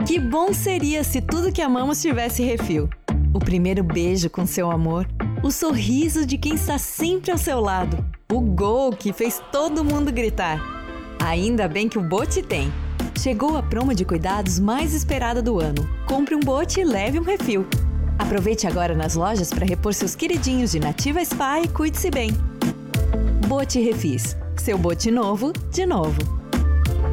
Que bom seria se tudo que amamos tivesse refil. O primeiro beijo com seu amor, o sorriso de quem está sempre ao seu lado, o gol que fez todo mundo gritar. Ainda bem que o Bote tem. Chegou a promo de cuidados mais esperada do ano. Compre um Bote e leve um refil. Aproveite agora nas lojas para repor seus queridinhos de Nativa Spa e cuide-se bem. Bote Refis. Seu Bote novo, de novo.